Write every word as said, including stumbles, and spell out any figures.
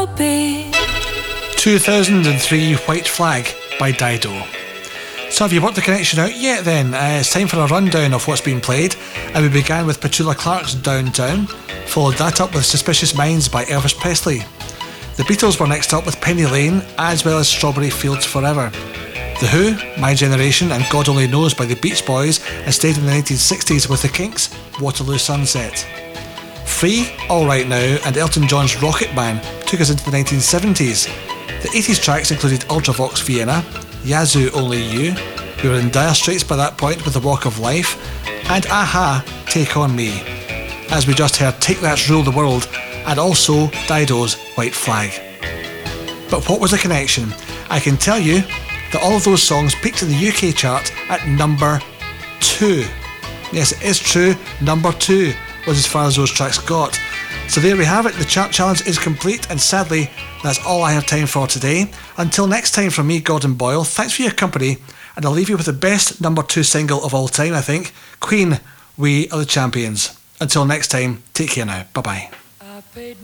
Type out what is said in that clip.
two thousand three White Flag by Dido. So have you worked the connection out yet then? Uh, it's time for a rundown of what's been played, and we began with Petula Clark's Downtown, followed that up with Suspicious Minds by Elvis Presley. The Beatles were next up with Penny Lane, as well as Strawberry Fields Forever. The Who, My Generation and God Only Knows by the Beach Boys, and stayed in the nineteen sixties with the Kinks, Waterloo Sunset. Free, All Right Now and Elton John's Rocket Man took us into the nineteen seventies. The eighties tracks included Ultravox Vienna, Yazoo Only You, we were in dire straits by that point with The Walk of Life, and a-ha, Take On Me. As we just heard Take That's Rule the World, and also Dido's White Flag. But what was the connection? I can tell you that all of those songs peaked in the U K chart at number two. Yes, it is true, number two was as far as those tracks got. So there we have it, the chart challenge is complete, and sadly, that's all I have time for today. Until next time from me, Gordon Boyle, thanks for your company, and I'll leave you with the best number two single of all time, I think, Queen, We Are The Champions. Until next time, take care now, bye bye.